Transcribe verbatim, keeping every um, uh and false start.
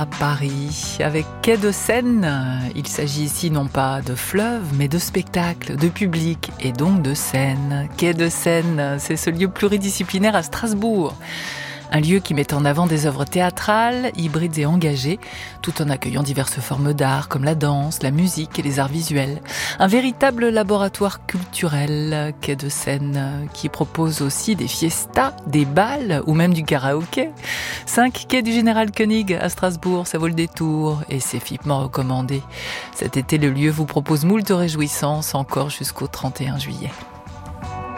à Paris avec Quai de Seine. Il s'agit ici non pas de fleuve, mais de spectacle, de public et donc de scène. Quai de Seine, c'est ce lieu pluridisciplinaire à Strasbourg. Un lieu qui met en avant des œuvres théâtrales, hybrides et engagées, tout en accueillant diverses formes d'art comme la danse, la musique et les arts visuels. Un véritable laboratoire culturel, Quai de Seine, qui propose aussi des fiestas, des bals ou même du karaoké. Cinq quais du Général Koenig à Strasbourg, ça vaut le détour et c'est vivement recommandé. Cet été, le lieu vous propose moult réjouissances encore jusqu'au trente et un juillet.